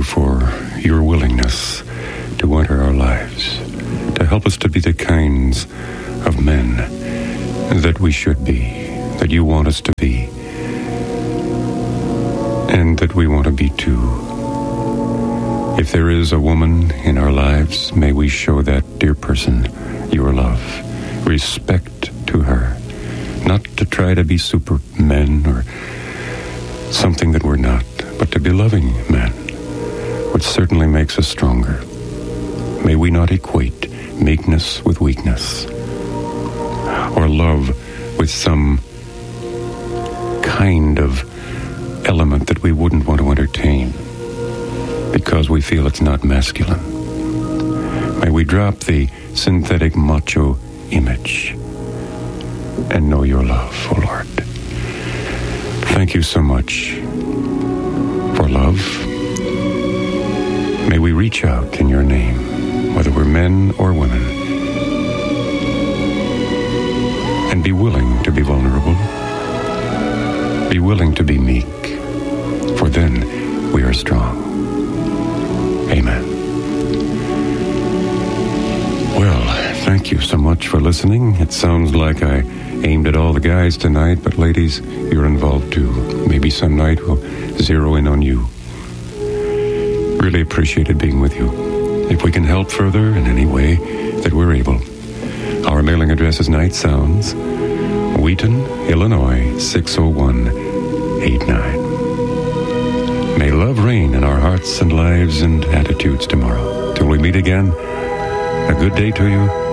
for your willingness to enter our lives, to help us to be the kinds of men that we should be, that you want us to be, and that we want to be too. If there is a woman in our lives, may we show that dear person your love, respect to her, not to try to be supermen or something that we're not, but to be loving men, which certainly makes us stronger. May we not equate meekness with weakness, or love with some kind of element that we wouldn't want to entertain because we feel it's not masculine. May we drop the synthetic macho image and know your love, oh Lord. Thank you so much for love. May we reach out in your name, whether we're men or women, and be willing to be vulnerable, be willing to be meek, for then we are strong. Amen. Well, thank you so much for listening. It sounds like I aimed at all the guys tonight, but ladies, you're involved too. Maybe some night we'll zero in on you. Really appreciated being with you. If we can help further in any way that we're able, our mailing address is Night Sounds, Wheaton, Illinois, 60189. May love reign in our hearts and lives and attitudes tomorrow. Till we meet again, a good day to you.